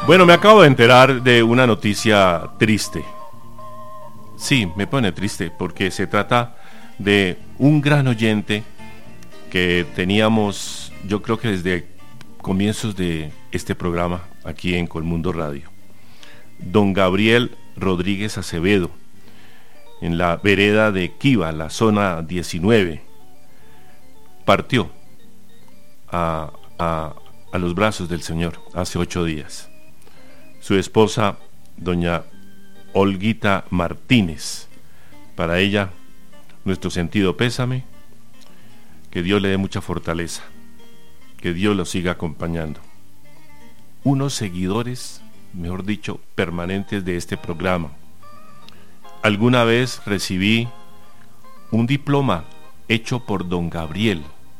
Bueno, me acabo de enterar de una noticia triste. Sí, me pone triste porque se trata de un gran oyente que teníamos, yo creo que desde comienzos de este programa aquí en Colmundo Radio. Don Gabriel Rodríguez Acevedo, en la vereda de Quiva, la zona 19, partió a los brazos del Señor hace 8 días. Su esposa, doña Olguita Martínez, para ella nuestro sentido pésame, que Dios le dé mucha fortaleza, que Dios lo siga acompañando. Unos seguidores, mejor dicho, permanentes de este programa. Alguna vez recibí un diploma hecho por don Gabriel,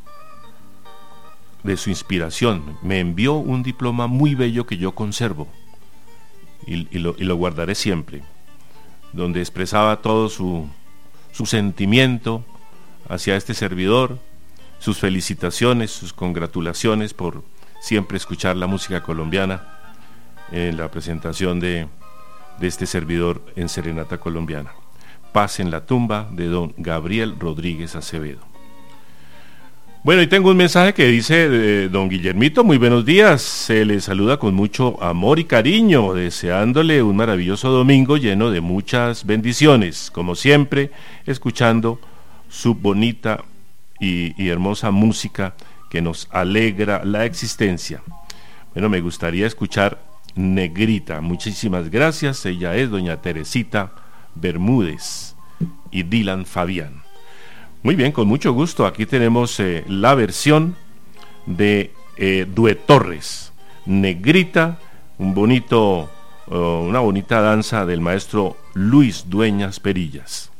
de su inspiración. Me envió un diploma muy bello que yo conservo y lo guardaré siempre, donde expresaba todo su sentimiento hacia este servidor, sus felicitaciones, sus congratulaciones por siempre escuchar la música colombiana en la presentación de este servidor en Serenata Colombiana. Paz en la tumba de don Gabriel Rodríguez Acevedo. Bueno, y tengo un mensaje que dice don Guillermito: muy buenos días, se le saluda con mucho amor y cariño, deseándole un maravilloso domingo lleno de muchas bendiciones, como siempre, escuchando su bonita y hermosa música que nos alegra la existencia. Bueno, me gustaría escuchar Negrita. Muchísimas gracias. Ella es doña Teresita Bermúdez y Dylan Fabián. Muy bien, con mucho gusto. Aquí tenemos la versión de Duet Torres, Negrita, una bonita danza del maestro Luis Dueñas Perillas.